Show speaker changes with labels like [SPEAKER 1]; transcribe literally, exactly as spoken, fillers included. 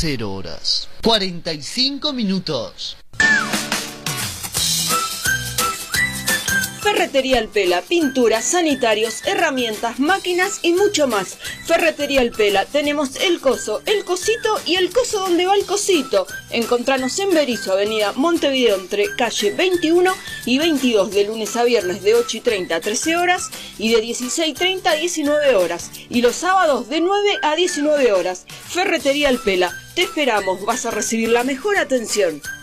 [SPEAKER 1] cero horas, cuarenta y cinco minutos.
[SPEAKER 2] Ferretería El Pela, pinturas, sanitarios, herramientas, máquinas y mucho más. Ferretería El Pela, tenemos el coso, el cosito y el coso donde va el cosito. Encontranos en Berisso, avenida Montevideo, entre calle veintiuno y veintidós, de lunes a viernes de ocho y treinta a trece horas y de dieciséis y treinta a diecinueve horas. Y los sábados de nueve a diecinueve horas. Ferretería El Pela, te esperamos, vas a recibir la mejor atención.